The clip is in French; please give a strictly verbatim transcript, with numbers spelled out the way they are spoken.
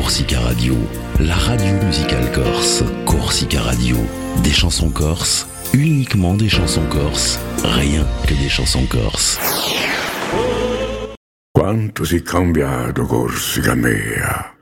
Corsica Radio, la radio musicale corse. Corsica Radio, des chansons corses, uniquement des chansons corses, rien que des chansons corses. Quanto si cambiato Corsica mia.